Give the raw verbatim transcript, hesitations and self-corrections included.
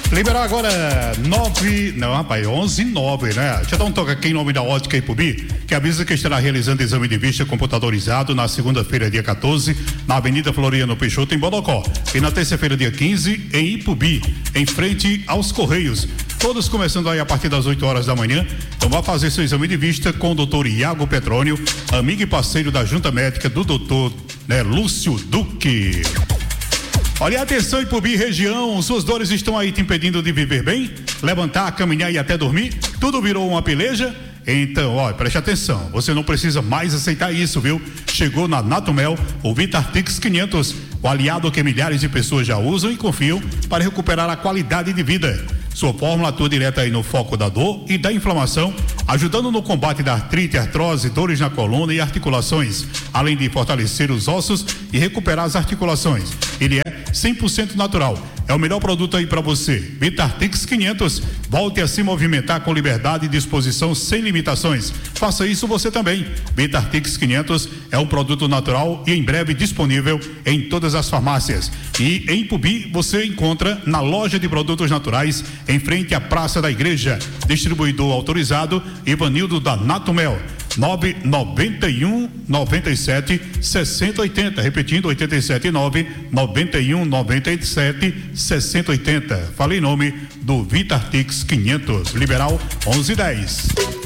Liberar agora nove, não rapaz, onze e nove, né? Deixa eu dar um toque aqui em nome da Ótica Ipubi, que avisa que estará realizando exame de vista computadorizado na segunda-feira, dia quatorze, na Avenida Floriano Peixoto, em Bodocó, e na terça-feira, dia quinze, em Ipubi, em frente aos Correios. Todos começando aí a partir das oito horas da manhã. Então vá fazer seu exame de vista com o doutor Iago Petrônio, amigo e parceiro da Junta Médica do doutor, né, Lúcio Duque. Olha, atenção, Ipubi região, suas dores estão aí te impedindo de viver bem, levantar, caminhar e até dormir? Tudo virou uma peleja? Então, ó, preste atenção, você não precisa mais aceitar isso, viu? Chegou na Natumel o Vitartix quinhentos, o aliado que milhares de pessoas já usam e confiam para recuperar a qualidade de vida. Sua fórmula atua direto aí no foco da dor e da inflamação, ajudando no combate da artrite, artrose, dores na coluna e articulações, além de fortalecer os ossos e recuperar as articulações. Ele é cem por cento natural. É o melhor produto aí para você. Vitartix quinhentos. Volte a se movimentar com liberdade e disposição sem limitações. Faça isso você também. Vitartix quinhentos é um produto natural e em breve disponível em todas as farmácias. E em Ipubi você encontra na loja de produtos naturais em frente à Praça da Igreja. Distribuidor autorizado Ivanildo da Natumel. nove nove um nove sete seis zero oito zero, repetindo oitenta e sete nove nove um nove sete seis zero oito zero. Falei em nome do Vitartix quinhentos, Liberal onze e dez.